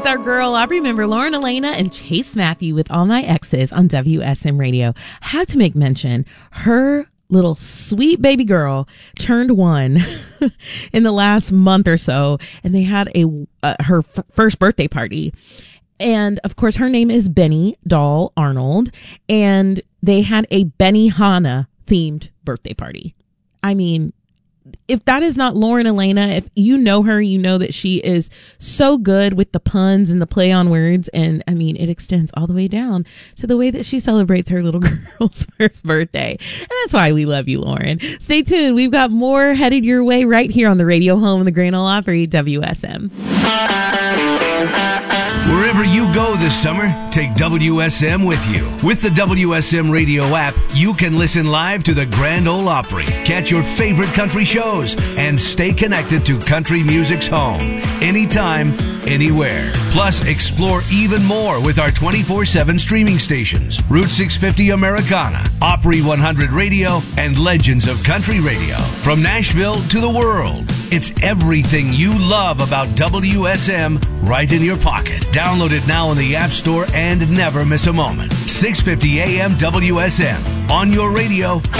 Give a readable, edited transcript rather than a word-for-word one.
It's our girl, Aubrey member Lauren Elena and Chase Matthew with All My Exes on WSM Radio. Had to make mention, her little sweet baby girl turned 1 in the last month or so, and they had her first birthday party. And of course, her name is Benny Doll Arnold, and they had a Benihana themed birthday party. I mean, if that is not Lauren Elena, if you know her, you know that she is so good with the puns and the play on words. And I mean, it extends all the way down to the way that she celebrates her little girl's first birthday. And that's why we love you, Lauren. Stay tuned. We've got more headed your way right here on the radio home of the Grand Ole Opry, WSM. Wherever you go this summer, take WSM with you. With the WSM radio app, you can listen live to the Grand Ole Opry, catch your favorite country shows, and stay connected to country music's home. Anytime, anywhere. Plus, explore even more with our 24/7 streaming stations, Route 650 Americana, Opry 100 Radio, and Legends of Country Radio. From Nashville to the world, it's everything you love about WSM right in your pocket. Download it now in the App Store and never miss a moment. 650 AM WSM, on your radio